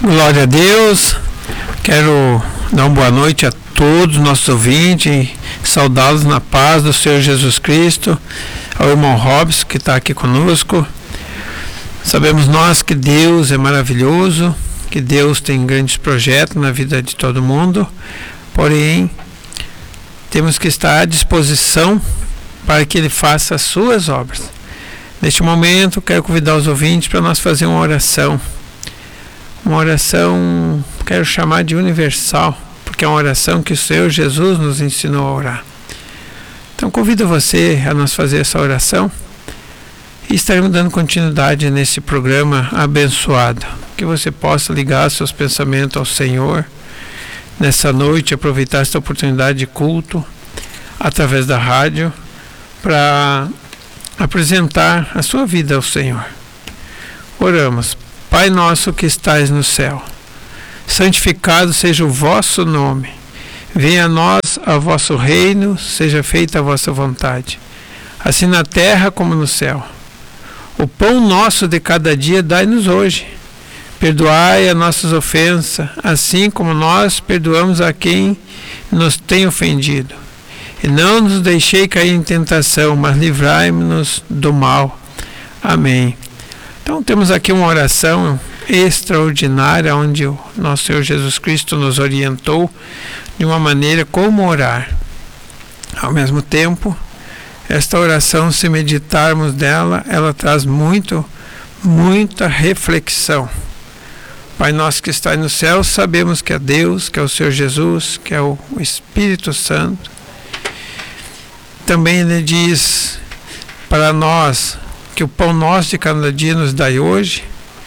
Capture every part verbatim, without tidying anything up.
Glória a Deus. Quero dar uma boa noite a todos os nossos ouvintes, saudá-los na paz do Senhor Jesus Cristo, ao irmão Robson que está aqui conosco. Sabemos nós que Deus é maravilhoso, que Deus tem grandes projetos na vida de todo mundo, porém temos que estar à disposição para que Ele faça as suas obras. Neste momento quero convidar os ouvintes para nós fazer uma oração. Uma oração, quero chamar de universal, porque é uma oração que o Senhor Jesus nos ensinou a orar. Então convido você a nós fazer essa oração e estaremos dando continuidade nesse programa abençoado. Que você possa ligar seus pensamentos ao Senhor nessa noite, aproveitar esta oportunidade de culto através da rádio para apresentar a sua vida ao Senhor. Oramos. Pai nosso que estais no céu, santificado seja o vosso nome. Venha a nós a vosso reino, seja feita a vossa vontade, assim na terra como no céu. O pão nosso de cada dia dai-nos hoje. Perdoai as nossas ofensas, assim como nós perdoamos a quem nos tem ofendido. E não nos deixei cair em tentação, mas livrai-nos do mal. Amém. Então temos aqui uma oração extraordinária, onde o nosso Senhor Jesus Cristo nos orientou de uma maneira como orar. Ao mesmo tempo, esta oração, se meditarmos dela, ela traz muito, muita reflexão. Pai nosso que está no céu, sabemos que é Deus, que é o Senhor Jesus, que é o Espírito Santo. Também Ele diz para nós que o pão nosso de cada dia nos dai hoje,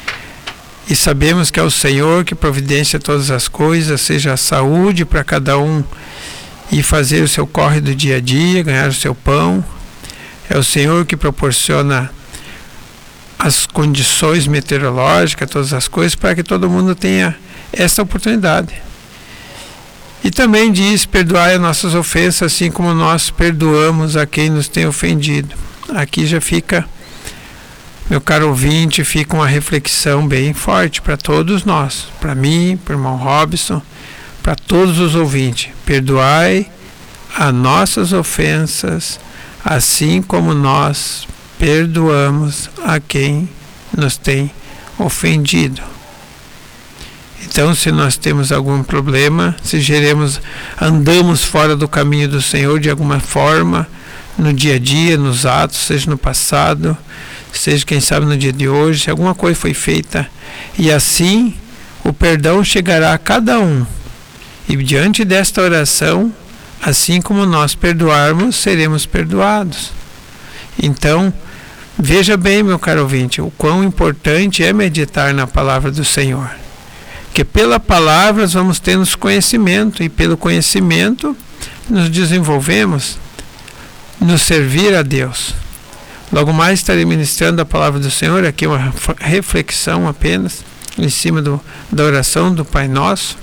e sabemos que é o Senhor que providencia todas as coisas, seja a saúde para cada um e fazer o seu corre do dia a dia, ganhar o seu pão. É o Senhor que proporciona as condições meteorológicas, todas as coisas, para que todo mundo tenha essa oportunidade. E também diz: perdoai as nossas ofensas, assim como nós perdoamos a quem nos tem ofendido. Aqui já fica, meu caro ouvinte, fica uma reflexão bem forte para todos nós, para mim, para o irmão Robson, para todos os ouvintes. Perdoai as nossas ofensas, assim como nós perdoamos a quem nos tem ofendido. Então, se nós temos algum problema, se geremos, andamos fora do caminho do Senhor de alguma forma, no dia a dia, nos atos, seja no passado, seja quem sabe no dia de hoje, se alguma coisa foi feita, e assim o perdão chegará a cada um. E diante desta oração, assim como nós perdoarmos, seremos perdoados. Então, veja bem, meu caro ouvinte, o quão importante é meditar na palavra do Senhor. Que pela palavra nós vamos tendo conhecimento, e pelo conhecimento nos desenvolvemos no servir a Deus. Logo mais estarei ministrando a palavra do Senhor, aqui uma reflexão apenas, em cima do, da oração do Pai Nosso.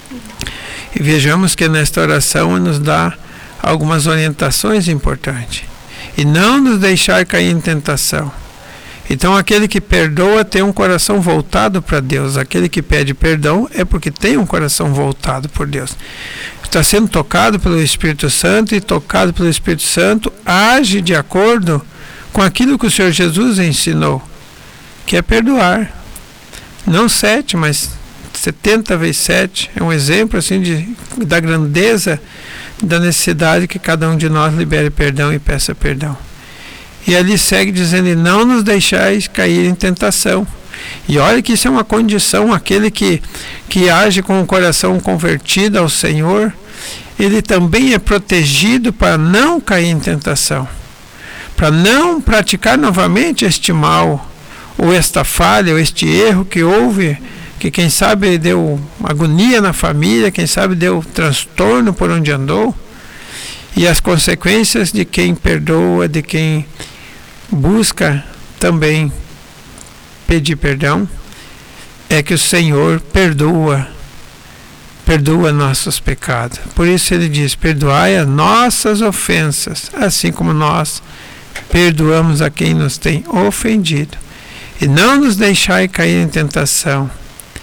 E vejamos que nesta oração nos dá algumas orientações importantes. E não nos deixar cair em tentação. Então aquele que perdoa tem um coração voltado para Deus. Aquele que pede perdão é porque tem um coração voltado por Deus. Está sendo tocado pelo Espírito Santo, e tocado pelo Espírito Santo age de acordo com aquilo que o Senhor Jesus ensinou, que é perdoar. Não sete, mas setenta vezes sete. É um exemplo assim de, da grandeza da necessidade que cada um de nós libere perdão e peça perdão. E ali segue dizendo: e não nos deixais cair em tentação. E olha que isso é uma condição. Aquele que, que age com o coração convertido ao Senhor, ele também é protegido para não cair em tentação, para não praticar novamente este mal, ou esta falha, ou este erro que houve, que quem sabe deu agonia na família, quem sabe deu transtorno por onde andou. E as consequências de quem perdoa, de quem busca também pedir perdão, é que o Senhor perdoa, perdoa nossos pecados. Por isso ele diz: perdoai as nossas ofensas, assim como nós perdoamos a quem nos tem ofendido. E não nos deixai cair em tentação,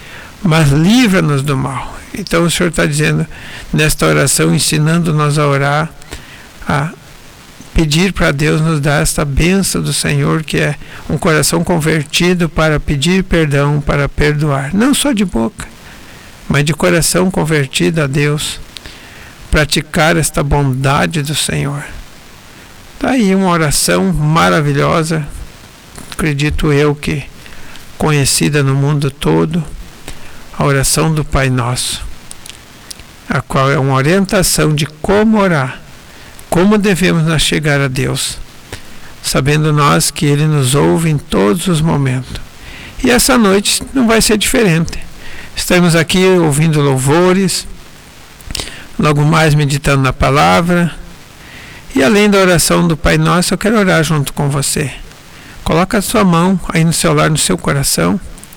mas livra-nos do mal. Então o Senhor está dizendo nesta oração, ensinando-nos a orar, a pedir para Deus nos dar esta bênção do Senhor, que é um coração convertido para pedir perdão, para perdoar, não só de boca, mas de coração convertido a Deus, praticar esta bondade do Senhor. Está aí uma oração maravilhosa, acredito eu que conhecida no mundo todo, a oração do Pai Nosso, a qual é uma orientação de como orar, como devemos nós chegar a Deus, sabendo nós que Ele nos ouve em todos os momentos. E essa noite não vai ser diferente. Estamos aqui ouvindo louvores, logo mais meditando na palavra, e além da oração do Pai Nosso, eu quero orar junto com você. Coloca a sua mão aí no seu lar, no seu coração,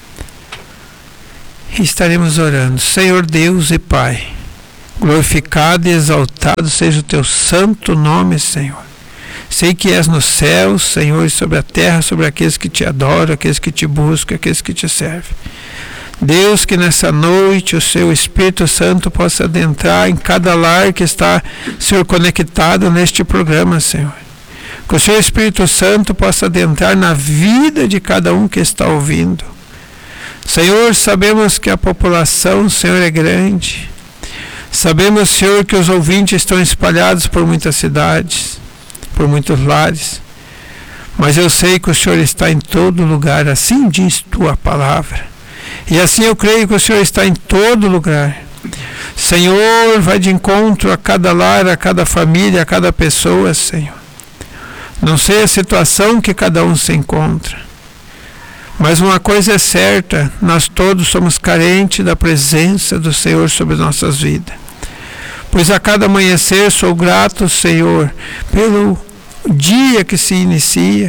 e estaremos orando. Senhor Deus e Pai, glorificado e exaltado seja o teu santo nome, Senhor. Sei que és no céu, Senhor, e sobre a terra, sobre aqueles que te adoram, aqueles que te buscam, aqueles que te servem. Deus, que nessa noite o seu Espírito Santo possa adentrar em cada lar que está, Senhor, conectado neste programa, Senhor. Que o seu Espírito Santo possa adentrar na vida de cada um que está ouvindo. Senhor, sabemos que a população, Senhor, é grande. Sabemos, Senhor, que os ouvintes estão espalhados por muitas cidades, por muitos lares. Mas eu sei que o Senhor está em todo lugar, assim diz tua palavra. E assim eu creio que o Senhor está em todo lugar. Senhor, vai de encontro a cada lar, a cada família, a cada pessoa, Senhor. Não sei a situação que cada um se encontra, mas uma coisa é certa, nós todos somos carentes da presença do Senhor sobre nossas vidas. Pois a cada amanhecer sou grato, Senhor, pelo dia que se inicia,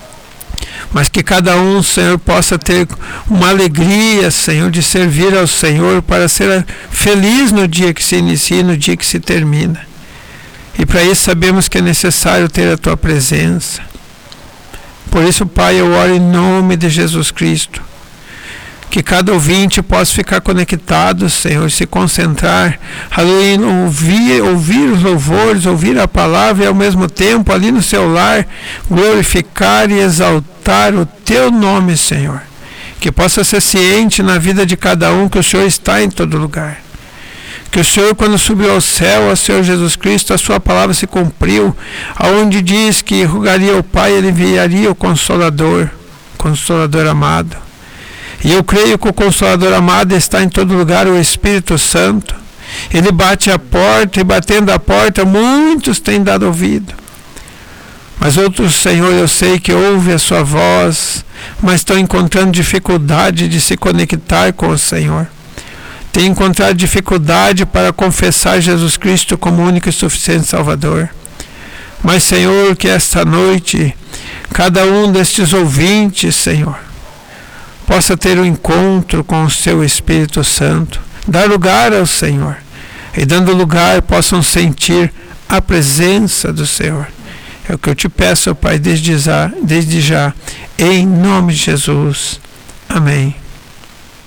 mas que cada um, Senhor, possa ter uma alegria, Senhor, de servir ao Senhor para ser feliz no dia que se inicia e no dia que se termina. E para isso sabemos que é necessário ter a tua presença. Por isso, Pai, eu oro em nome de Jesus Cristo, que cada ouvinte possa ficar conectado, Senhor, se concentrar, aleluia, ouvir, ouvir os louvores, ouvir a palavra e ao mesmo tempo ali no seu lar glorificar e exaltar o teu nome, Senhor. Que possa ser ciente na vida de cada um que o Senhor está em todo lugar. Que o Senhor, quando subiu ao céu, ao Senhor Jesus Cristo, a sua palavra se cumpriu, aonde diz que rogaria ao Pai, Ele enviaria o Consolador, Consolador amado. E eu creio que o Consolador amado está em todo lugar, o Espírito Santo. Ele bate a porta e batendo a porta, muitos têm dado ouvido. Mas outros, Senhor, eu sei que ouvem a sua voz, mas estão encontrando dificuldade de se conectar com o Senhor. Têm encontrado dificuldade para confessar Jesus Cristo como único e suficiente Salvador. Mas, Senhor, que esta noite, cada um destes ouvintes, Senhor, possa ter um encontro com o seu Espírito Santo, dar lugar ao Senhor, e dando lugar possam sentir a presença do Senhor. É o que eu te peço, Pai, desde já, desde já, em nome de Jesus. Amém.